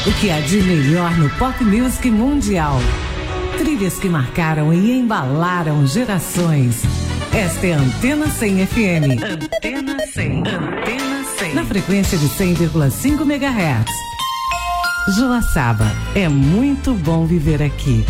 O que há de melhor no pop music mundial. Trilhas que marcaram e embalaram gerações. Esta é a Antena 100 FM. Antena 100. Antena 100. Na frequência de 100,5 MHz. Joaçaba, é muito bom viver aqui.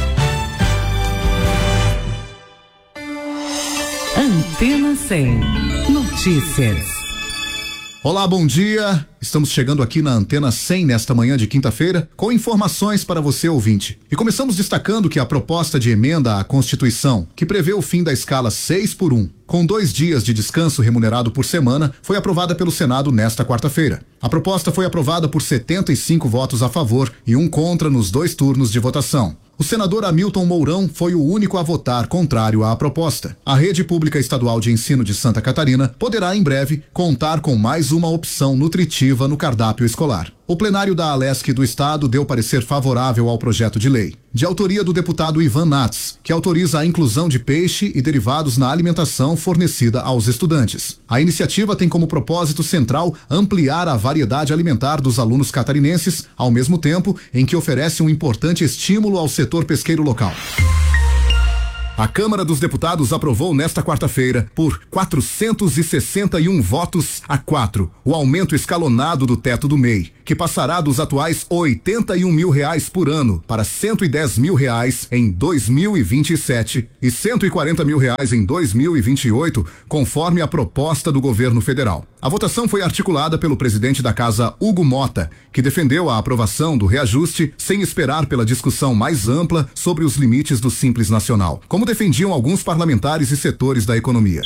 Antena 100. Notícias. Olá, bom dia. Estamos chegando aqui na Antena 100 nesta manhã de quinta-feira com informações para você, ouvinte. E começamos destacando que a proposta de emenda à Constituição, que prevê o fim da escala 6x1, com 2 dias de descanso remunerado por semana, foi aprovada pelo Senado nesta quarta-feira. A proposta foi aprovada por 75 votos a favor e 1 contra nos 2 turnos de votação. O senador Hamilton Mourão foi o único a votar contrário à proposta. A Rede Pública Estadual de Ensino de Santa Catarina poderá, em breve, contar com mais uma opção nutritiva no cardápio escolar. O plenário da Alesc do Estado deu parecer favorável ao projeto de lei, de autoria do deputado Ivan Nats, que autoriza a inclusão de peixe e derivados na alimentação fornecida aos estudantes. A iniciativa tem como propósito central ampliar a variedade alimentar dos alunos catarinenses, ao mesmo tempo em que oferece um importante estímulo ao setor pesqueiro local. A Câmara dos Deputados aprovou nesta quarta-feira, por 461 votos a 4, o aumento escalonado do teto do MEI, que passará dos atuais R$81 mil por ano para R$110 mil em 2027 e R$140 mil em 2028, conforme a proposta do governo federal. A votação foi articulada pelo presidente da Casa, Hugo Mota, que defendeu a aprovação do reajuste sem esperar pela discussão mais ampla sobre os limites do Simples Nacional, como defendiam alguns parlamentares e setores da economia.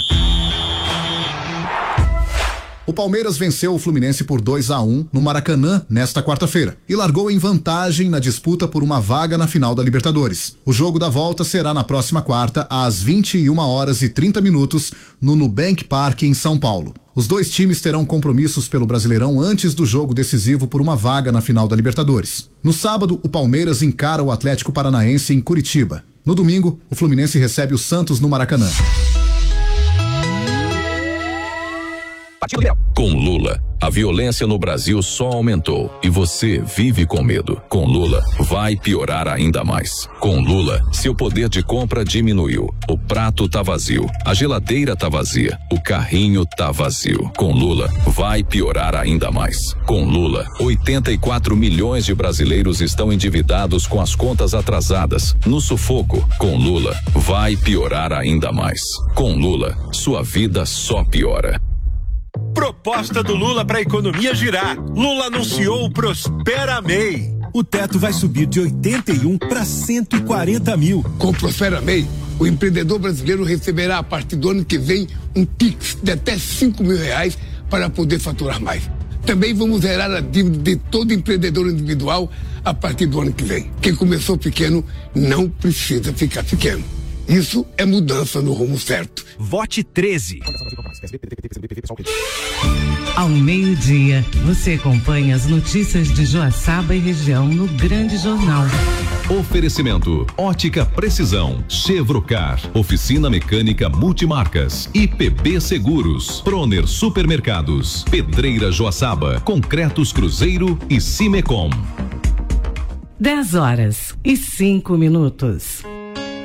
O Palmeiras venceu o Fluminense por 2-1 no Maracanã nesta quarta-feira e largou em vantagem na disputa por uma vaga na final da Libertadores. O jogo da volta será na próxima quarta, às 21h30 no Nubank Park, em São Paulo. Os 2 times terão compromissos pelo Brasileirão antes do jogo decisivo por uma vaga na final da Libertadores. No sábado, o Palmeiras encara o Atlético Paranaense em Curitiba. No domingo, o Fluminense recebe o Santos no Maracanã. Com Lula, a violência no Brasil só aumentou e você vive com medo. Com Lula, vai piorar ainda mais. Com Lula, seu poder de compra diminuiu. O prato tá vazio, a geladeira tá vazia, o carrinho tá vazio. Com Lula, vai piorar ainda mais. Com Lula, 84 milhões de brasileiros estão endividados com as contas atrasadas, no sufoco. Com Lula, vai piorar ainda mais. Com Lula, sua vida só piora. Proposta do Lula para a economia girar. Lula anunciou o Prospera MEI. O teto vai subir de 81 para 140 mil. Com o Prospera MEI, o empreendedor brasileiro receberá a partir do ano que vem um Pix de até R$5 mil para poder faturar mais. Também vamos zerar a dívida de todo empreendedor individual a partir do ano que vem. Quem começou pequeno não precisa ficar pequeno. Isso é mudança no rumo certo. Vote 13. Ao meio-dia, você acompanha as notícias de Joaçaba e região no Grande Jornal. Oferecimento: Ótica Precisão, Chevrocar, Oficina Mecânica Multimarcas, IPB Seguros, Proner Supermercados, Pedreira Joaçaba, Concretos Cruzeiro e Cimecom. 10h05.